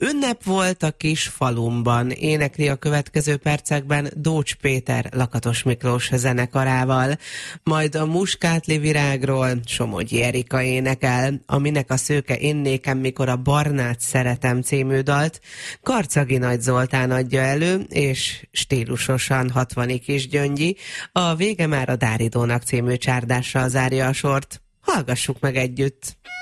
Ünnep volt a kis falumban, énekli a következő percekben Dócs Péter Lakatos Miklós zenekarával. Majd a muskátli virágról Somogyi Erika énekel, aminek a szőke én nékem, mikor a barnát szeretem című dalt Karcagi Nagy Zoltán adja elő, és stílusosan 60 kis Gyöngyi, a vége már a Dáridónak című csárdással zárja a sort. Hallgassuk meg együtt!